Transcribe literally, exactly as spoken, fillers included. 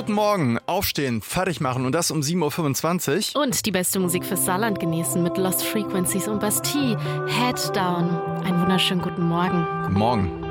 Guten Morgen, aufstehen, fertig machen und das um sieben Uhr fünfundzwanzig. Und die beste Musik fürs Saarland genießen mit Lost Frequencies und Bastille. Head Down. Einen wunderschönen guten Morgen. Guten Morgen.